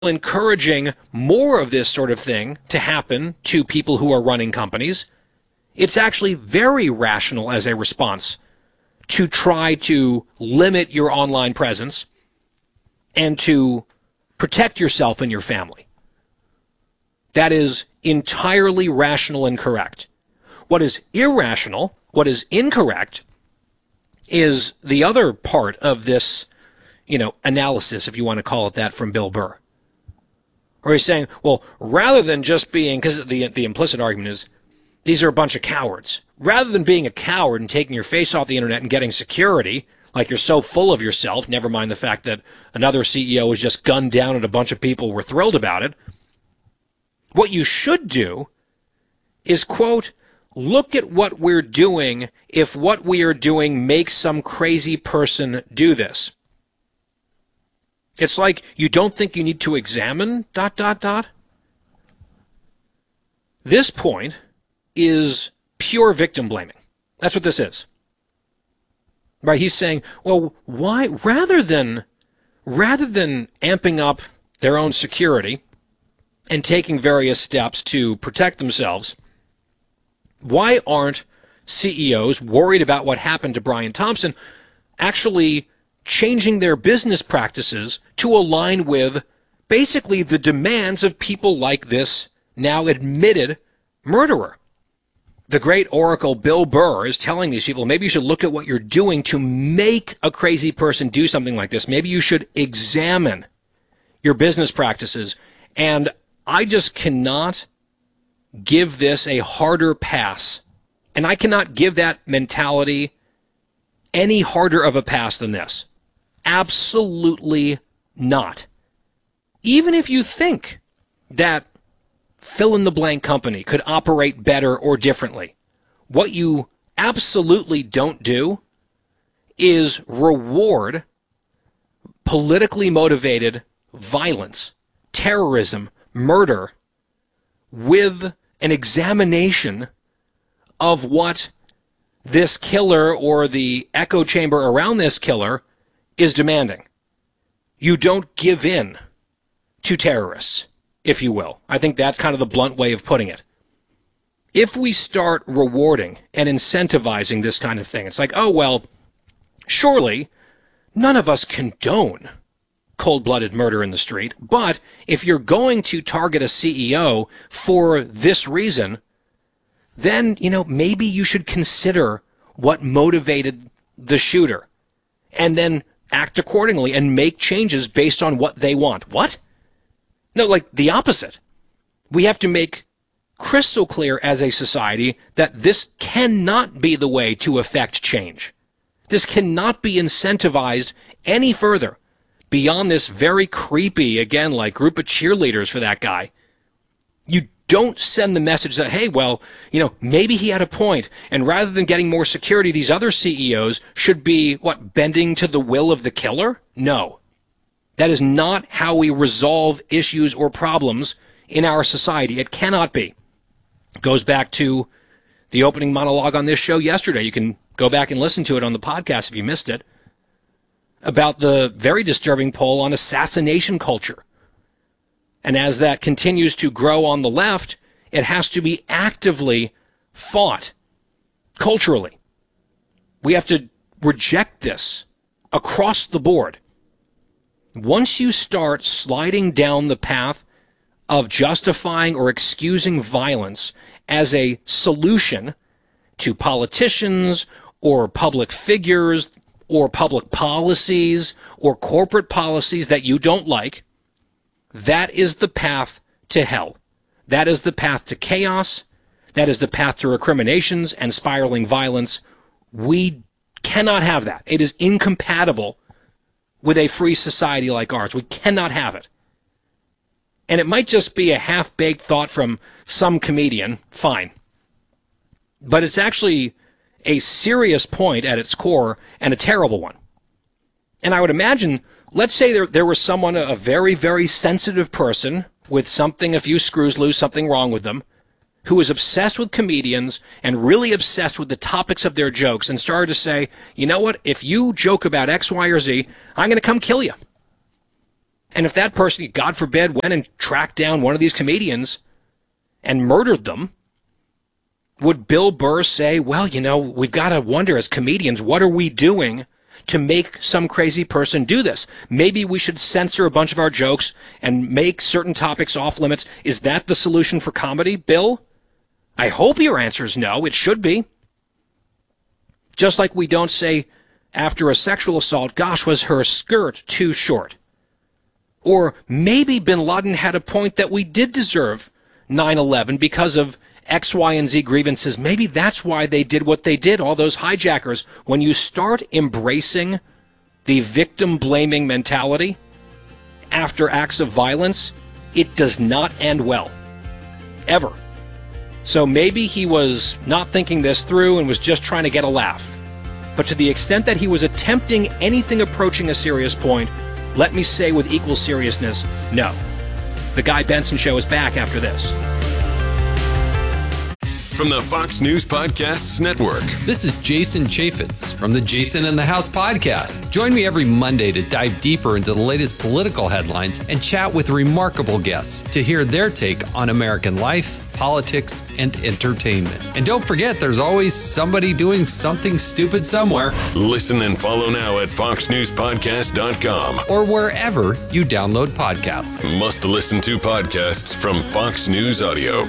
encouraging more of this sort of thing to happen to people who are running companies. It's actually very rational as a response to try to limit your online presence and to protect yourself and your family. That is entirely rational and correct. What is irrational, what is incorrect, is the other part of this, analysis, if you want to call it that, from Bill Burr. Or he's saying, well, rather than just being, because the implicit argument is, these are a bunch of cowards. Rather than being a coward and taking your face off the internet and getting security, like you're so full of yourself, never mind the fact that another CEO was just gunned down and a bunch of people were thrilled about it, what you should do is, quote, look at what we're doing if what we are doing makes some crazy person do this. It's like you don't think you need to examine ... This point is pure victim blaming. That's what this is. Right? He's saying, well, why, rather than amping up their own security and taking various steps to protect themselves, why aren't CEOs worried about what happened to Brian Thompson actually changing their business practices to align with basically the demands of people like this now admitted murderer? The great oracle Bill Burr is telling these people, maybe you should look at what you're doing to make a crazy person do something like this. Maybe you should examine your business practices. And I just cannot give this a harder pass. And I cannot give that mentality any harder of a pass than this. Absolutely not. Even if you think that fill-in-the-blank company could operate better or differently, what you absolutely don't do is reward politically motivated violence, terrorism, murder with an examination of what this killer or the echo chamber around this killer is demanding. You don't give in to terrorists, if you will. I think that's kind of the blunt way of putting it. If we start rewarding and incentivizing this kind of thing, it's like, oh, well, surely none of us condone cold-blooded murder in the street, but if you're going to target a CEO for this reason, then, maybe you should consider what motivated the shooter and then act accordingly and make changes based on what they want. What? No, like the opposite. We have to make crystal clear as a society that this cannot be the way to effect change. This cannot be incentivized any further beyond this very creepy, again, like group of cheerleaders for that guy. You don't send the message that, hey, well, maybe he had a point, and rather than getting more security, these other CEOs should be, bending to the will of the killer? No. That is not how we resolve issues or problems in our society. It cannot be. It goes back to the opening monologue on this show yesterday. You can go back and listen to it on the podcast if you missed it, about the very disturbing poll on assassination culture. And as that continues to grow on the left, it has to be actively fought culturally. We have to reject this across the board. Once you start sliding down the path of justifying or excusing violence as a solution to politicians or public figures or public policies or corporate policies that you don't like, that is the path to hell. That is the path to chaos. That is the path to recriminations and spiraling violence. We cannot have that. It is incompatible with a free society like ours. We cannot have it. And it might just be a half-baked thought from some comedian, fine. But it's actually a serious point at its core and a terrible one. And I would imagine, let's say there was someone, a very, very sensitive person with something, a few screws loose, something wrong with them, who was obsessed with comedians and really obsessed with the topics of their jokes and started to say, you know what, if you joke about X, Y, or Z, I'm going to come kill you. And if that person, God forbid, went and tracked down one of these comedians and murdered them, would Bill Burr say, well, we've got to wonder as comedians, what are we doing to make some crazy person do this? Maybe we should censor a bunch of our jokes and make certain topics off limits. Is that the solution for comedy, Bill? I hope your answer is no. It should be. Just like we don't say after a sexual assault, gosh, was her skirt too short? Or maybe bin Laden had a point that we did deserve 9/11 because of X, Y, and Z grievances. Maybe that's why they did what they did, all those hijackers. When you start embracing the victim-blaming mentality after acts of violence, it does not end well. Ever. So maybe he was not thinking this through and was just trying to get a laugh. But to the extent that he was attempting anything approaching a serious point, let me say with equal seriousness, no. The Guy Benson Show is back after this. From the Fox News Podcasts Network. This is Jason Chaffetz from the Jason in the House podcast. Join me every Monday to dive deeper into the latest political headlines and chat with remarkable guests to hear their take on American life, politics, and entertainment. And don't forget, there's always somebody doing something stupid somewhere. Listen and follow now at foxnewspodcast.com or wherever you download podcasts. Must listen to podcasts from Fox News Audio.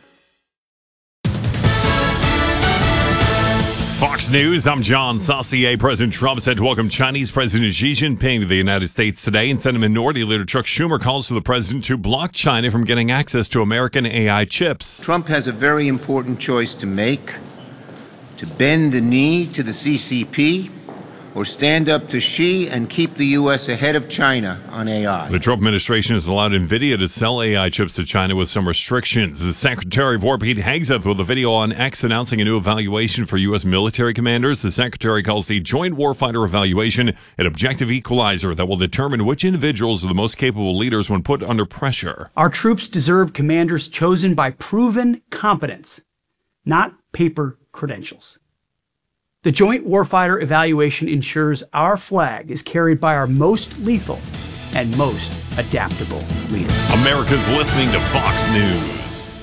Fox News, I'm John Saucier. President Trump said to welcome Chinese President Xi Jinping to the United States today, and Senate Minority Leader Chuck Schumer calls for the president to block China from getting access to American AI chips. Trump has a very important choice to make: to bend the knee to the CCP or stand up to Xi and keep the U.S. ahead of China on AI. The Trump administration has allowed NVIDIA to sell AI chips to China with some restrictions. The Secretary of War, Pete Hegseth, with a video on X announcing a new evaluation for U.S. military commanders. The Secretary calls the Joint Warfighter Evaluation an objective equalizer that will determine which individuals are the most capable leaders when put under pressure. Our troops deserve commanders chosen by proven competence, not paper credentials. The Joint Warfighter Evaluation ensures our flag is carried by our most lethal and most adaptable leader. America's listening to Fox News.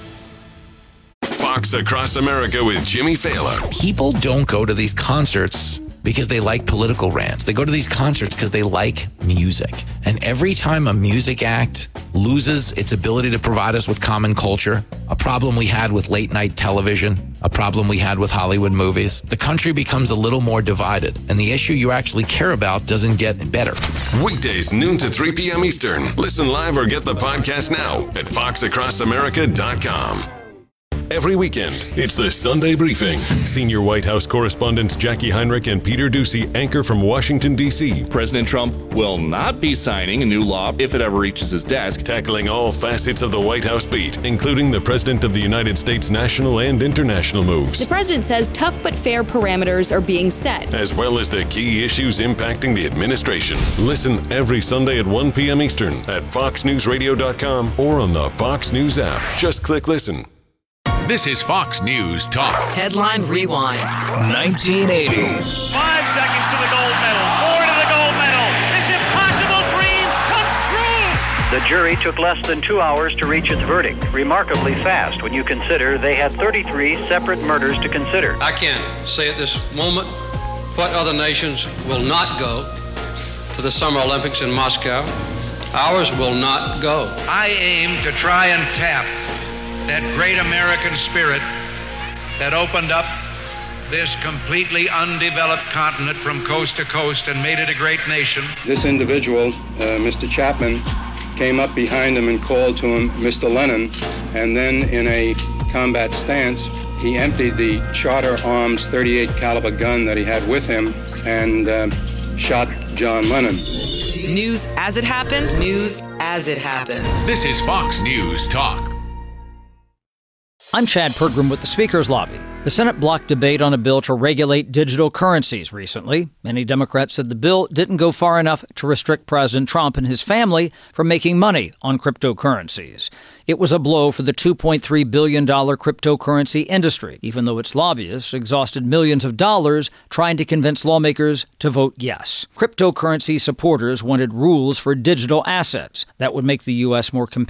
Fox Across America with Jimmy Fallon. People don't go to these concerts because they like political rants. They go to these concerts because they like music. And every time a music act loses its ability to provide us with common culture, a problem we had with late night television, a problem we had with Hollywood movies, the country becomes a little more divided, and the issue you actually care about doesn't get better. Weekdays, noon to 3 p.m. Eastern. Listen live or get the podcast now at foxacrossamerica.com. Every weekend, it's the Sunday Briefing. Senior White House correspondents Jackie Heinrich and Peter Doocy anchor from Washington, D.C. President Trump will not be signing a new law if it ever reaches his desk. Tackling all facets of the White House beat, including the President of the United States national and international moves. The president says tough but fair parameters are being set, as well as the key issues impacting the administration. Listen every Sunday at 1 p.m. Eastern at foxnewsradio.com or on the Fox News app. Just click listen. This is Fox News Talk. Headline Rewind. 1980. 5 seconds to the gold medal. 4 to the gold medal. This impossible dream comes true. The jury took less than 2 hours to reach its verdict. Remarkably fast when you consider they had 33 separate murders to consider. I can't say at this moment what other nations will not go to the Summer Olympics in Moscow. Ours will not go. I aim to try and tap that great American spirit that opened up this completely undeveloped continent from coast to coast and made it a great nation. This individual, Mr. Chapman, came up behind him and called to him, Mr. Lennon, and then in a combat stance, he emptied the Charter Arms .38 caliber gun that he had with him and shot John Lennon. News as it happened, news as it happens. This is Fox News Talk. I'm Chad Pergram with the Speaker's Lobby. The Senate blocked debate on a bill to regulate digital currencies recently. Many Democrats said the bill didn't go far enough to restrict President Trump and his family from making money on cryptocurrencies. It was a blow for the $2.3 billion cryptocurrency industry, even though its lobbyists exhausted millions of dollars trying to convince lawmakers to vote yes. Cryptocurrency supporters wanted rules for digital assets that would make the U.S. more competitive